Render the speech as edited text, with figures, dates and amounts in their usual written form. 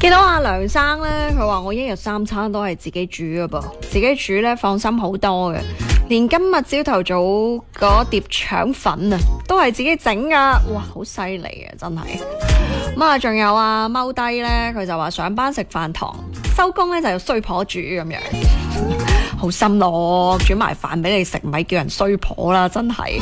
見到阿梁生呢，佢話我一日三餐都係自己煮㗎噃，自己煮呢放心好多嘅，連今日朝頭早嗰碟腸粉啊，都係自己整噶，哇，好犀利啊，真係。咁啊，仲有啊，踎低呢，佢就話上班食飯堂，收工呢就有衰婆煮咁樣，好心咯，煮埋飯俾你食，咪叫人衰婆啦，真係。